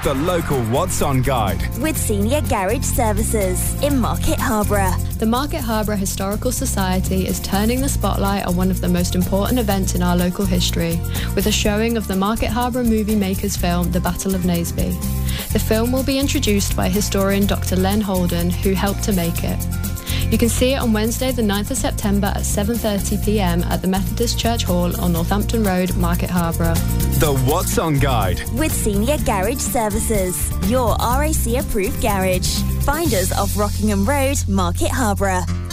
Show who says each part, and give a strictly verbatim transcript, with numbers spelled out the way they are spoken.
Speaker 1: The local What's On guide.
Speaker 2: With Senior Garage Services in Market Harborough.
Speaker 3: The Market Harborough Historical Society is turning the spotlight on one of the most important events in our local history, with a showing of the Market Harborough movie makers' film, The Battle of Naseby. The film will be introduced by historian Doctor Len Holden, who helped to make it. You can see it on Wednesday the ninth of September at seven thirty p m at the Methodist Church Hall on Northampton Road, Market Harborough.
Speaker 1: The What's On guide.
Speaker 2: With Senior Garage Services, your R A C approved garage. Find us off Rockingham Road, Market Harborough.